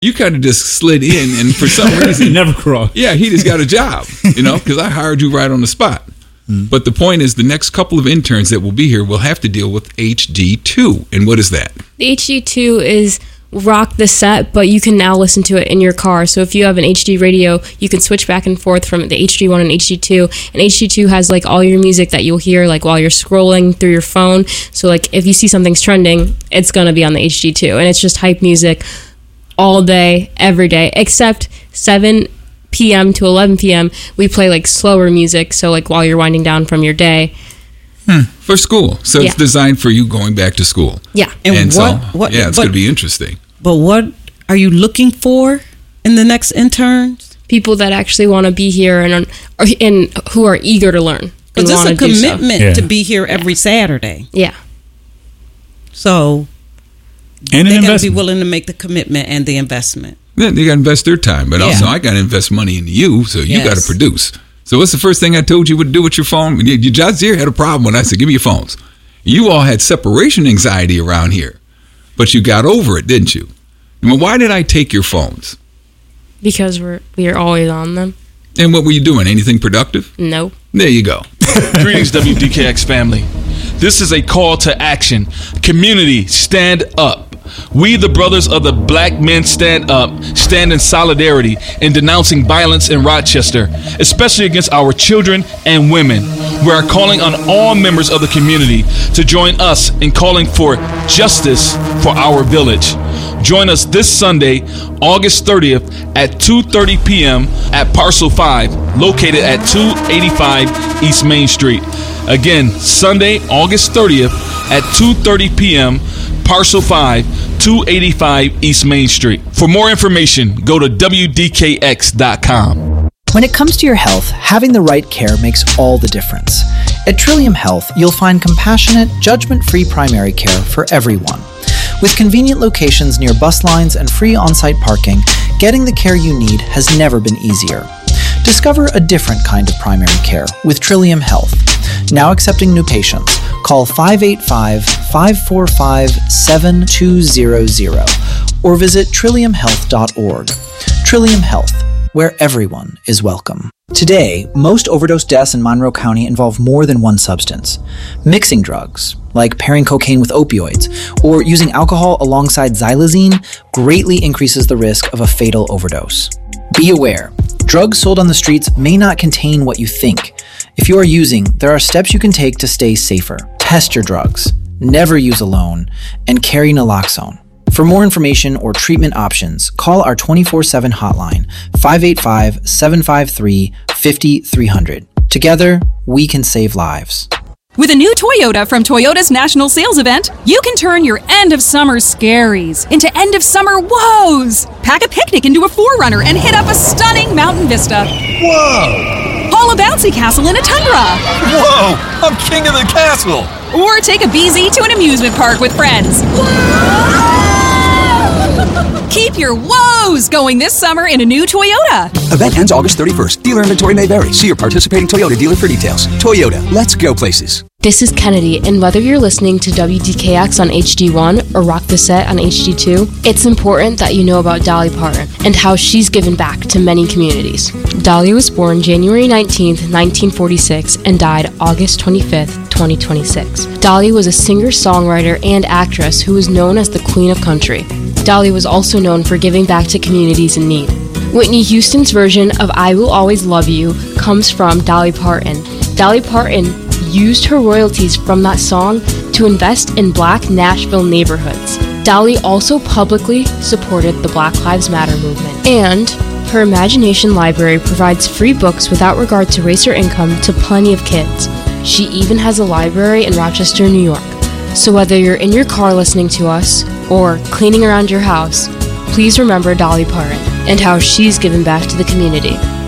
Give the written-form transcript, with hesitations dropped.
You kind of just slid in, and for some reason, never crossed. Yeah, he just got a job, because I hired you right on the spot. But the point is, the next couple of interns that will be here will have to deal with HD2. And what is that? The HD2 is Rock the Set, but you can now listen to it in your car. So if you have an HD radio, you can switch back and forth from the HD1 and HD2. And HD2 has like all your music that you'll hear like while you're scrolling through your phone. So like if you see something's trending, it's going to be on the HD2. And it's just hype music all day, every day, except 7 p.m. to 11 p.m. we play like slower music, so like while you're winding down from your day. For school. So it's designed for you going back to school. Yeah. And it's going to be interesting. But what are you looking for in the next interns? People that actually want to be here and who are eager to learn. Because it's a commitment to be here every Saturday. Yeah. So and they got to be willing to make the commitment and the investment. Then they got to invest their time, but also I got to invest money into you, so you got to produce. So what's the first thing I told you what to do with your phone? Jazir had a problem when I said, give me your phones. You all had separation anxiety around here, but you got over it, didn't you? I mean, why did I take your phones? Because we are always on them. And what were you doing? Anything productive? No. There you go. Greetings, WDKX family. This is a call to action. Community, stand up. We, the brothers of the Black Men Stand Up, stand in solidarity in denouncing violence in Rochester, especially against our children and women. We are calling on all members of the community to join us in calling for justice for our village. Join us this Sunday, August 30th at 2:30 p.m. at Parcel 5, located at 285 East Main Street. Again, Sunday, August 30th at 2:30 p.m., Parcel 5, 285 East Main Street. For more information, go to WDKX.com. When it comes to your health, having the right care makes all the difference. At Trillium Health, you'll find compassionate, judgment-free primary care for everyone. With convenient locations near bus lines and free on-site parking, getting the care you need has never been easier. Discover a different kind of primary care with Trillium Health. Now accepting new patients. Call 585-545-7200 or visit trilliumhealth.org. Trillium Health, where everyone is welcome. Today, most overdose deaths in Monroe County involve more than one substance. Mixing drugs, like pairing cocaine with opioids, or using alcohol alongside xylazine, greatly increases the risk of a fatal overdose. Be aware, drugs sold on the streets may not contain what you think. If you are using, there are steps you can take to stay safer. Test your drugs, never use alone, and carry naloxone. For more information or treatment options, call our 24/7 hotline, 585-753-5300. Together, we can save lives. With a new Toyota from Toyota's National Sales Event, you can turn your end-of-summer scaries into end-of-summer woes. Pack a picnic into a 4Runner and hit up a stunning mountain vista. Whoa! Haul a bouncy castle in a Tundra. Whoa! I'm king of the castle! Or take a BZ to an amusement park with friends. Keep your woes going this summer in a new Toyota. Event ends August 31st. Dealer inventory may vary. See your participating Toyota dealer for details. Toyota, let's go places. This is Kennedy, and whether you're listening to WDKX on HD1 or Rock the Set on HD2, it's important that you know about Dolly Parton and how she's given back to many communities. Dolly was born January 19th, 1946, and died August 25th, 2026. Dolly was a singer-songwriter and actress who was known as the Queen of Country. Dolly was also known for giving back to communities in need. Whitney Houston's version of I Will Always Love You comes from Dolly Parton. Dolly Parton used her royalties from that song to invest in Black Nashville neighborhoods. Dolly also publicly supported the Black Lives Matter movement. And her Imagination Library provides free books without regard to race or income to plenty of kids. She even has a library in Rochester, New York. So whether you're in your car listening to us or cleaning around your house, please remember Dolly Parton and how she's given back to the community.